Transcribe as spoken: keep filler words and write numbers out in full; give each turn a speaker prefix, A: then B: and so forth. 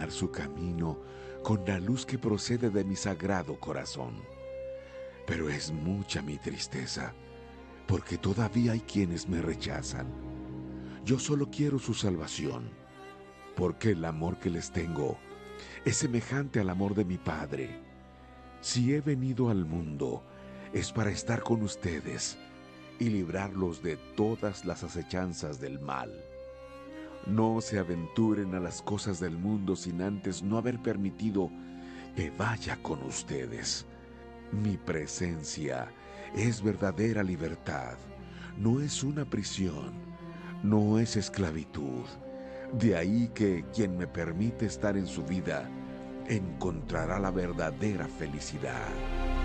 A: iluminar su camino con la luz que procede de mi sagrado corazón. Pero es mucha mi tristeza, porque todavía hay quienes me rechazan. Yo solo quiero su salvación, porque el amor que les tengo es semejante al amor de mi Padre. Si he venido al mundo, es para estar con ustedes y librarlos de todas las acechanzas del mal. No se aventuren a las cosas del mundo sin antes no haber permitido que vaya con ustedes. Mi presencia es verdadera libertad, no es una prisión, no es esclavitud. De ahí que quien me permite estar en su vida encontrará la verdadera felicidad.